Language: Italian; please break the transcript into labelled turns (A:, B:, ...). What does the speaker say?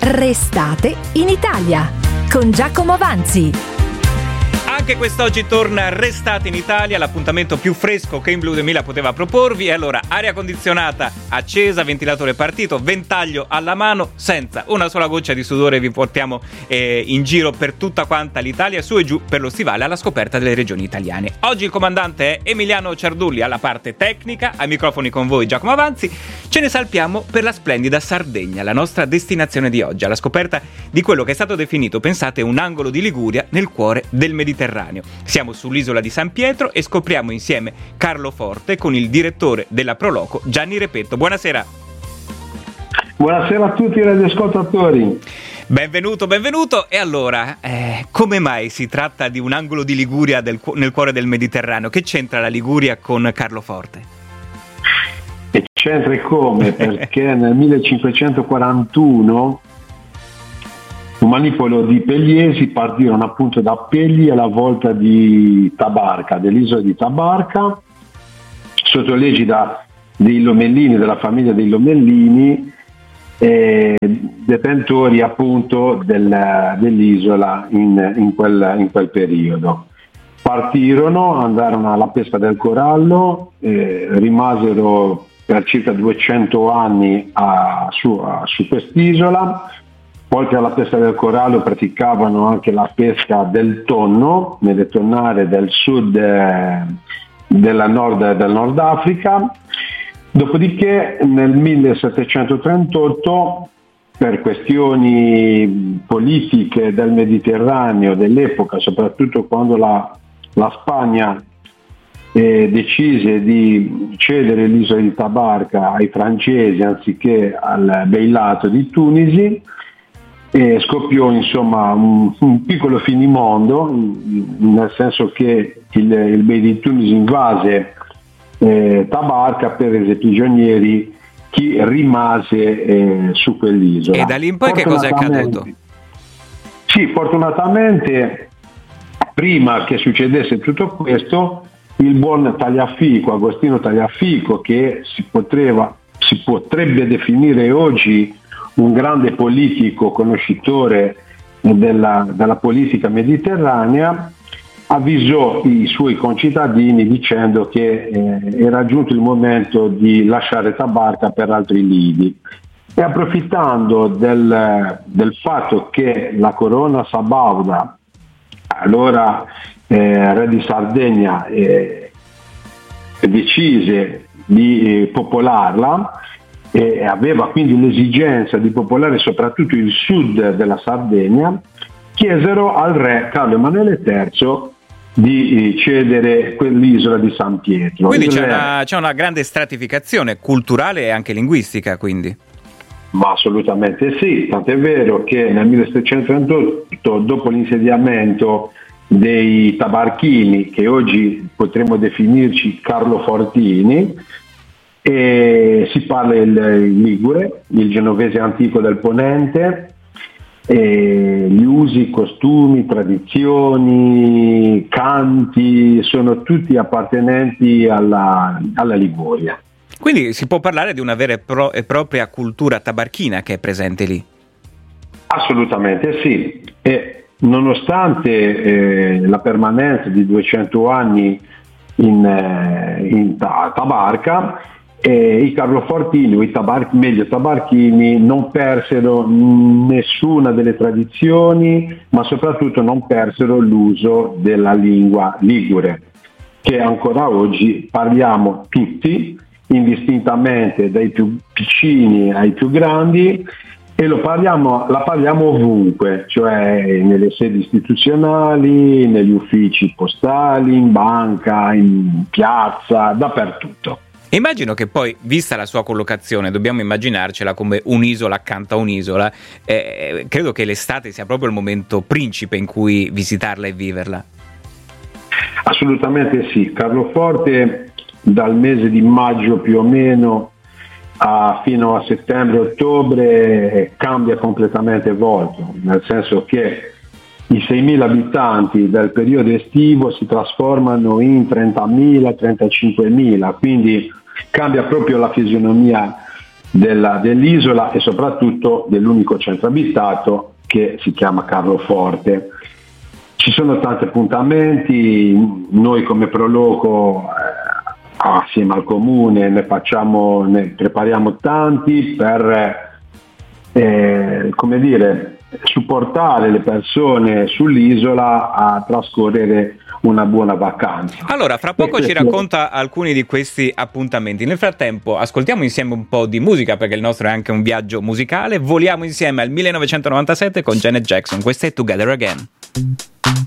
A: Restate in Italia con Giacomo Avanzi.
B: Anche quest'oggi torna Restate in Italia, l'appuntamento più fresco che In Blue 2000 poteva proporvi. E allora, aria condizionata accesa, ventilatore partito, ventaglio alla mano, senza una sola goccia di sudore vi portiamo in giro per tutta quanta l'Italia, su e giù per lo stivale alla scoperta delle regioni italiane. Oggi il comandante è Emiliano Ciardulli alla parte tecnica, ai microfoni con voi Giacomo Avanzi. Ce ne salpiamo per la splendida Sardegna, la nostra destinazione di oggi, alla scoperta di quello che è stato definito, pensate, un angolo di Liguria nel cuore del Mediterraneo. Siamo sull'isola di San Pietro e scopriamo insieme Carlo Forte con il direttore della Proloco, Gianni Repetto. Buonasera.
C: Buonasera a tutti i radioascoltatori.
B: Benvenuto. E allora, come mai si tratta di un angolo di Liguria nel cuore del Mediterraneo? Che c'entra la Liguria con Carlo Forte?
C: E c'entra e come? Perché nel 1541 un manipolo di Pegliesi partirono appunto da Pegli alla volta di Tabarca, dell'isola di Tabarca, sotto l'egida dei Lomellini, della famiglia dei Lomellini, detentori appunto dell'isola in quel periodo. Partirono, andarono alla pesca del corallo, rimasero per circa 200 anni su quest'isola. Oltre alla pesca del corallo praticavano anche la pesca del tonno nelle tonnare del sud del Nord Africa. Dopodiché nel 1738, per questioni politiche del Mediterraneo dell'epoca, soprattutto quando la Spagna decise di cedere l'isola di Tabarca ai francesi anziché al Beilato di Tunisi, e scoppiò insomma un piccolo finimondo, nel senso che il Bey di Tunisi invase Tabarca, prese prigionieri chi rimase su quell'isola.
B: E da lì in poi che cosa è accaduto?
C: Sì, fortunatamente prima che succedesse tutto questo, il buon Tagliafico, Agostino Tagliafico, che si potrebbe definire oggi un grande politico conoscitore della politica mediterranea, avvisò i suoi concittadini dicendo che era giunto il momento di lasciare Tabarca per altri lidi, e approfittando del fatto che la corona sabauda, allora re di Sardegna, decise di popolarla, e aveva quindi l'esigenza di popolare soprattutto il sud della Sardegna, chiesero al re Carlo Emanuele III di cedere quell'isola di San Pietro.
B: Quindi c'è una grande stratificazione culturale e anche linguistica, quindi.
C: Ma assolutamente sì, tant'è vero che nel 1738, dopo l'insediamento dei Tabarchini, che oggi potremmo definirci Carlofortini, e si parla il ligure, il genovese antico del Ponente, gli usi, costumi, tradizioni, canti sono tutti appartenenti alla Liguria.
B: Quindi si può parlare di una vera e propria cultura tabarchina che è presente lì?
C: Assolutamente sì, e nonostante la permanenza di 200 anni in Tabarca, i Carlofortini o meglio Tabarchini non persero nessuna delle tradizioni, ma soprattutto non persero l'uso della lingua ligure, che ancora oggi parliamo tutti, indistintamente dai più piccini ai più grandi, e la parliamo ovunque, cioè nelle sedi istituzionali, negli uffici postali, in banca, in piazza, dappertutto.
B: Immagino che poi, vista la sua collocazione, dobbiamo immaginarcela come un'isola accanto a un'isola. Credo che l'estate sia proprio il momento principe in cui visitarla e viverla.
C: Assolutamente sì. Carloforte dal mese di maggio più o meno fino a settembre-ottobre cambia completamente volto, nel senso che i 6.000 abitanti del periodo estivo si trasformano in 30.000, 35.000, quindi cambia proprio la fisionomia dell'isola e soprattutto dell'unico centro abitato che si chiama Carloforte. Ci sono tanti appuntamenti, noi come Proloco assieme al comune ne prepariamo tanti per supportare le persone sull'isola a trascorrere una buona vacanza.
B: Allora, fra poco ci racconta alcuni di questi appuntamenti. Nel frattempo ascoltiamo insieme un po' di musica, perché il nostro è anche un viaggio musicale. Voliamo insieme al 1997 con Janet Jackson. Questa è Together Again.